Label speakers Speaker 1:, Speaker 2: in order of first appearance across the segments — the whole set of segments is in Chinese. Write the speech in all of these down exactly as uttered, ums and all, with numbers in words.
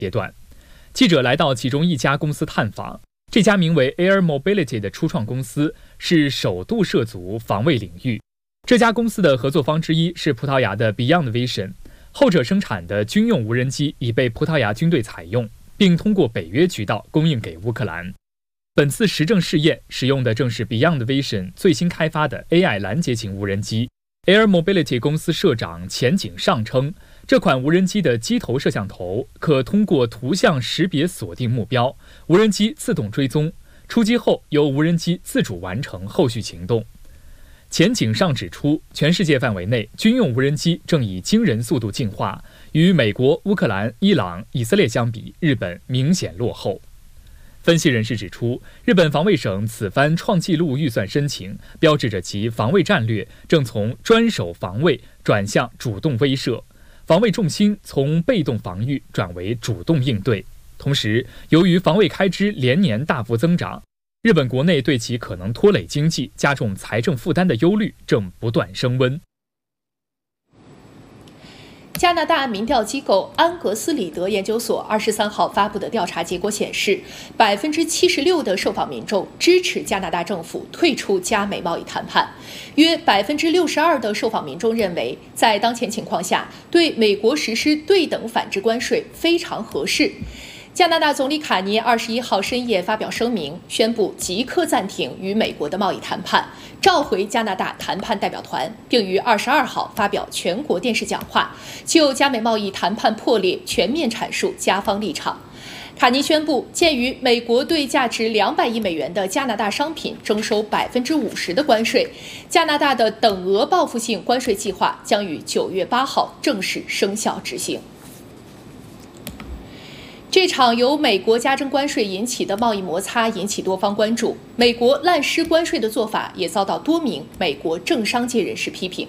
Speaker 1: 阶段。记者来到其中一家公司探访，这家名为 Air Mobility 的初创公司是首度涉足防卫领域。这家公司的合作方之一是葡萄牙的 Beyond Vision， 后者生产的军用无人机已被葡萄牙军队采用，并通过北约渠道供应给乌克兰。本次实证试验使用的正是 Beyond Vision 最新开发的 A I 拦截型无人机。Air Mobility 公司社长钱景尚称，这款无人机的机头摄像头可通过图像识别锁定目标，无人机自动追踪，出击后由无人机自主完成后续行动。钱景尚指出，全世界范围内军用无人机正以惊人速度进化，与美国、乌克兰、伊朗、以色列相比，日本明显落后。分析人士指出，日本防卫省此番创纪录预算申请，标志着其防卫战略正从专守防卫转向主动威慑，防卫重心从被动防御转为主动应对。同时，由于防卫开支连年大幅增长，日本国内对其可能拖累经济、加重财政负担的忧虑正不断升温。
Speaker 2: 加拿大民调机构安格斯里德研究所二十三号发布的调查结果显示，百分之七十六的受访民众支持加拿大政府退出加美贸易谈判，约百分之六十二的受访民众认为，在当前情况下，对美国实施对等反制关税非常合适。加拿大总理卡尼二十一号深夜发表声明，宣布即刻暂停与美国的贸易谈判，召回加拿大谈判代表团，并于二十二号发表全国电视讲话，就加美贸易谈判破裂全面阐述加方立场。卡尼宣布，鉴于美国对价值两百亿美元的加拿大商品征收百分之五十的关税，加拿大的等额报复性关税计划将于九月八号正式生效执行。这场由美国加征关税引起的贸易摩擦引起多方关注，美国滥施关税的做法也遭到多名美国政商界人士批评。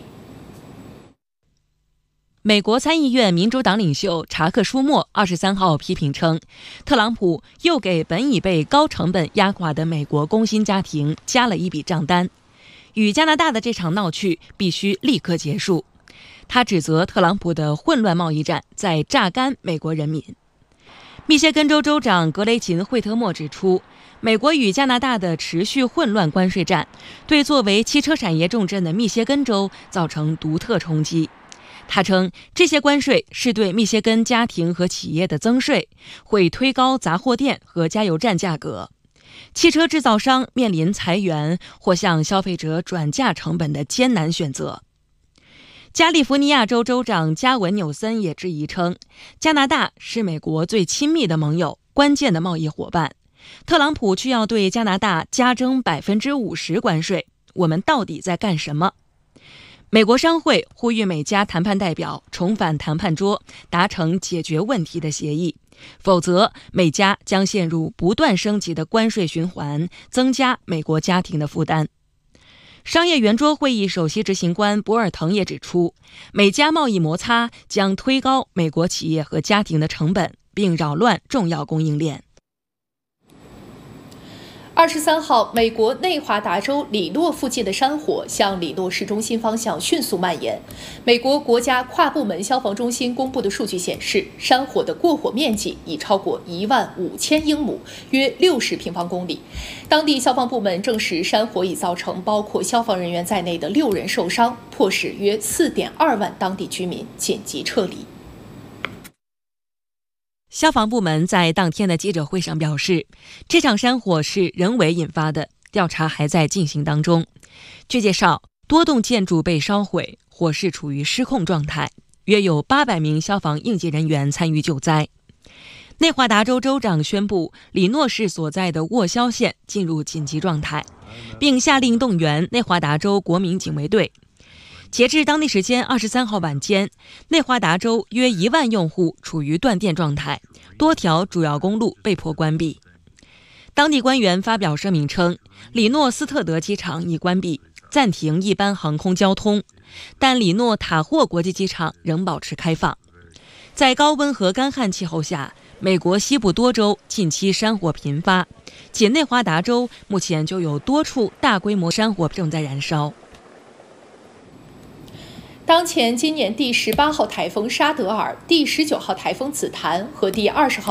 Speaker 3: 美国参议院民主党领袖查克·舒默二十三号批评称，特朗普又给本已被高成本压垮的美国工薪家庭加了一笔账单，与加拿大的这场闹剧必须立刻结束。他指责特朗普的混乱贸易战在榨干美国人民。密歇根州州长格雷琴·惠特莫指出，美国与加拿大的持续混乱关税战对作为汽车产业重镇的密歇根州造成独特冲击。他称，这些关税是对密歇根家庭和企业的增税，会推高杂货店和加油站价格。汽车制造商面临裁员或向消费者转嫁成本的艰难选择。加利福尼亚州州长加文纽森也质疑称，加拿大是美国最亲密的盟友，关键的贸易伙伴。特朗普却要对加拿大加征百分之五十关税，我们到底在干什么？美国商会呼吁美加谈判代表重返谈判桌，达成解决问题的协议，否则美加将陷入不断升级的关税循环，增加美国家庭的负担。商业圆桌会议首席执行官博尔滕也指出，美加贸易摩擦将推高美国企业和家庭的成本，并扰乱重要供应链。
Speaker 2: 二十三号，美国内华达州里诺附近的山火向里诺市中心方向迅速蔓延。美国国家跨部门消防中心公布的数据显示，山火的过火面积已超过一万五千英亩，约六十平方公里。当地消防部门证实，山火已造成包括消防人员在内的六人受伤，迫使约四点二万当地居民紧急撤离。
Speaker 3: 消防部门在当天的记者会上表示，这场山火是人为引发的，调查还在进行当中。据介绍，多栋建筑被烧毁，火势处于失控状态，约有八百名消防应急人员参与救灾。内华达州州长宣布，里诺市所在的沃肖县进入紧急状态，并下令动员内华达州国民警卫队。截至当地时间二十三号晚间，内华达州约一万用户处于断电状态，多条主要公路被迫关闭。当地官员发表声明称，里诺斯特德机场已关闭，暂停一般航空交通，但里诺塔霍国际机场仍保持开放。在高温和干旱气候下，美国西部多州近期山火频发，仅内华达州目前就有多处大规模山火正在燃烧。
Speaker 2: 当前今年第十八号台风沙德尔、第十九号台风紫檀和第二十号